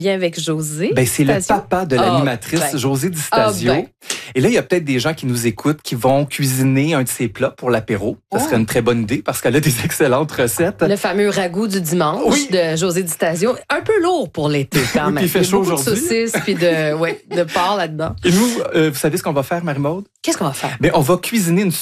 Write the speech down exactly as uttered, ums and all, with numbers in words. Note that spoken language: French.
Bien avec José. Ben, c'est le Stasio. papa de l'animatrice, Ah, ben. José Di Stasio. Ah, ben. Et là, il y a peut-être des gens qui nous écoutent qui vont cuisiner un de ses plats pour l'apéro. Ça Oh. serait une très bonne idée parce qu'elle a des excellentes recettes. Le fameux ragoût du dimanche Oui. de José Di Stasio. Un peu lourd pour l'été quand Oui, même. puis il fait y a chaud beaucoup aujourd'hui. de saucisses puis de, ouais, de porc là-dedans. Et nous, euh, vous savez ce qu'on va faire, Marie-Maude? Qu'est-ce qu'on va faire? Ben, on va cuisiner une